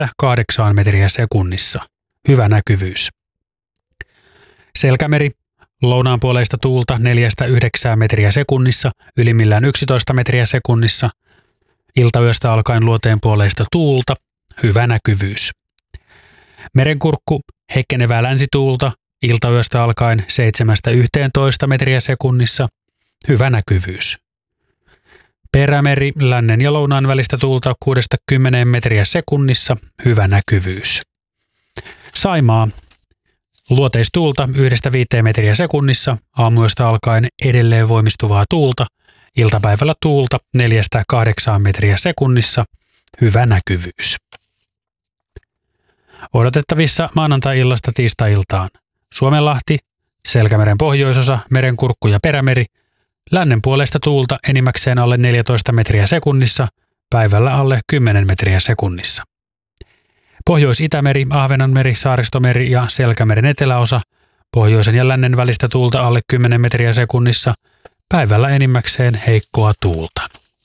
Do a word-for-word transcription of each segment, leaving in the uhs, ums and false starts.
kahdeksaan metriä sekunnissa. Hyvä näkyvyys. Selkämeri. Lounaanpuoleista tuulta neljästä yhdeksään metriä sekunnissa, ylimmillään yksitoista metriä sekunnissa. Iltayöstä alkaen luoteenpuoleista tuulta. Hyvä näkyvyys. Merenkurkku. Heikkenevää länsituulta. Iltayöstä alkaen seitsemästä yhteentoista metriä sekunnissa. Hyvä näkyvyys. Perämeri. Lännen ja lounaan välistä tuulta kuudesta kymmeneen metriä sekunnissa. Hyvä näkyvyys. Saimaa. Luoteistuulta yhdestä viiteen metriä sekunnissa. Aamuyöstä alkaen edelleen voimistuvaa tuulta. Iltapäivällä tuulta neljästä kahdeksaan metriä sekunnissa. Hyvä näkyvyys. Odotettavissa maanantai-illasta tiistai-iltaan. Suomenlahti, Selkämeren pohjoisosa, Merenkurkku ja Perämeri. Lännen puolesta tuulta enimmäkseen alle neljätoista metriä sekunnissa, päivällä alle kymmenen metriä sekunnissa. Pohjois-Itämeri, Ahvenanmeri, Saaristomeri ja Selkämeren eteläosa. Pohjoisen ja lännen välistä tuulta alle kymmenen metriä sekunnissa, päivällä enimmäkseen heikkoa tuulta.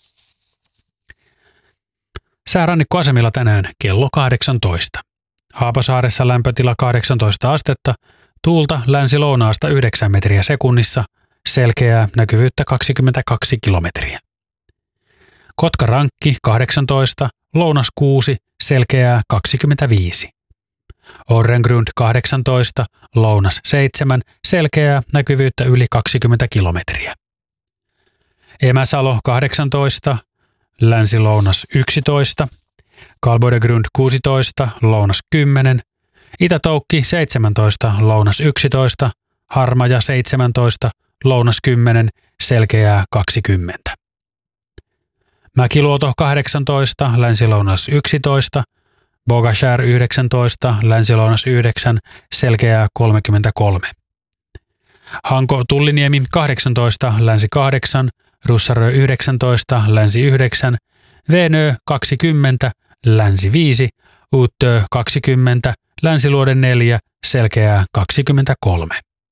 Säärannikkoasemilla tänään kello kahdeksantoista. Haapasaaressa lämpötila kahdeksantoista astetta, tuulta länsi-lounaasta yhdeksän metriä sekunnissa, selkeää näkyvyyttä kaksikymmentäkaksi kilometriä. Kotkarankki kahdeksantoista, lounas kuusi, selkeää kaksikymmentäviisi. Orrengrund kahdeksantoista, lounas seitsemän, selkeää näkyvyyttä yli kaksikymmentä kilometriä. Emäsalo kahdeksantoista, länsi-lounas yksitoista, Kalbodegrund kuusitoista, lounas kymmenen, Itä-Toukki seitsemäntoista, lounas yksitoista, Harmaja seitsemäntoista, lounas kymmenen, selkeää kaksikymmentä. Mäkiluoto kahdeksantoista, länsi-lounas yksitoista, Bogashär yhdeksäntoista, länsi-lounas yhdeksän, selkeää kolmekymmentäkolme. Hanko Tulliniemi kahdeksantoista, länsi kahdeksan, Russarö yhdeksäntoista, länsi yhdeksän, Venö kaksikymmentä, länsi viisi, Uttö kaksikymmentä, länsiluode neljä, selkeää kaksikymmentäkolme.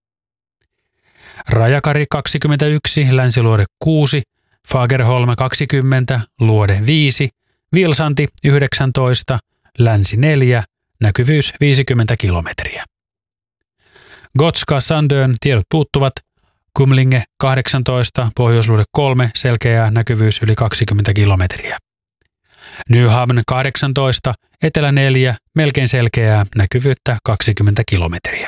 Rajakari kaksikymmentäyksi, länsiluode kuusi, Fagerholm kaksikymmentä, luode viisi, Vilsanti yhdeksäntoista, länsi neljä, näkyvyys viisikymmentä kilometriä. Gotska Sandön tiedot puuttuvat, Kumlinge kahdeksantoista, pohjoisluode kolme, selkeää näkyvyys yli kaksikymmentä kilometriä. Nyhamn kahdeksantoista, etelä neljä, melkein selkeää näkyvyyttä kaksikymmentä kilometriä.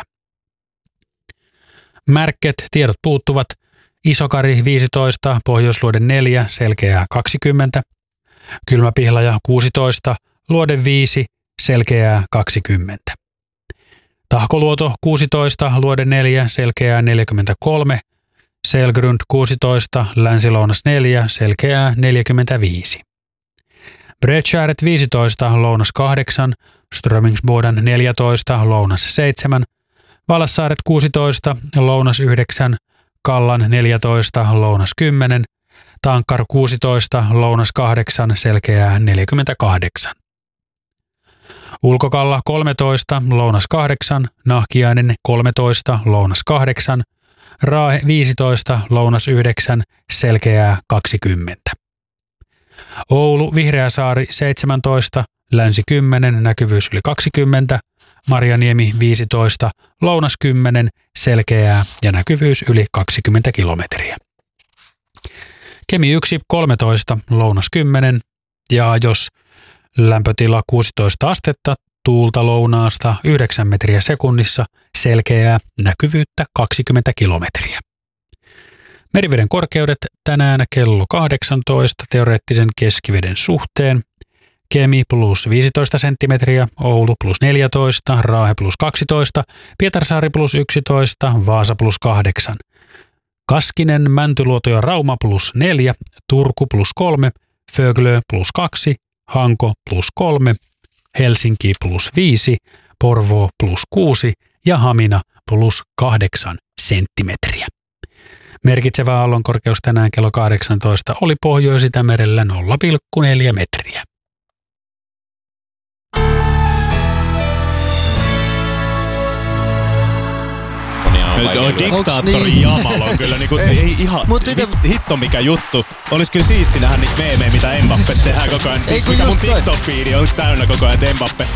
Märket tiedot puuttuvat, Isokari viisitoista, pohjoisluode neljä, selkeää kaksikymmentä. Kylmäpihlaja kuusitoista, luode viisi, selkeää kaksikymmentä. Tahkoluoto kuusitoista, luode neljä, selkeää neljäkymmentäkolme. Selgrund kuusitoista, länsi-lounas neljä, selkeää neljäkymmentäviisi. Bredskäret viisitoista, lounas kahdeksan, Strömingsboden neljätoista, lounas seitsemän, Valassaaret kuusitoista, lounas yhdeksän, Kallan neljätoista, lounas kymmenen, Tankkar kuusitoista, lounas kahdeksan, selkeää neljäkymmentäkahdeksan. Ulkokalla kolmetoista, lounas kahdeksan, Nahkiainen kolmetoista, lounas kahdeksan, Raahe viisitoista, lounas yhdeksän, selkeää kaksikymmentä. Oulu Vihreäsaari seitsemäntoista, länsi kymmenen, näkyvyys yli kaksikymmentä, Marjaniemi viisitoista, lounas kymmenen, selkeää ja näkyvyys yli kaksikymmentä kilometriä. Kemi yksi kolmetoista, lounas kymmenen ja jos lämpötila kuusitoista astetta, tuulta lounaasta yhdeksän metriä sekunnissa, selkeää näkyvyyttä kaksikymmentä kilometriä. Meriveden korkeudet tänään kello kahdeksantoista teoreettisen keskiveden suhteen. Kemi plus viisitoista senttimetriä, Oulu plus neljätoista, Raahe plus kaksitoista, Pietarsaari plus yksitoista, Vaasa plus kahdeksan. Kaskinen, Mäntyluoto ja Rauma plus neljä, Turku plus kolme, Föglö plus kaksi, Hanko plus kolme, Helsinki plus viisi, Porvoo plus kuusi ja Hamina plus kahdeksan senttimetriä. Merkitsevä aallonkorkeus tänään kello kahdeksantoista oli Pohjois-Itämerellä nolla pilkku neljä metriä. Toi diktaattori Jamal on kyllä niinku, ei ihan, hit, hitto mikä juttu. Olis kyllä siisti nähdä niitä meemejä, mitä Mbappesta tehdään koko ajan. Mikä mun TikTok-fiidi on täynnä koko ajan, että Mbappe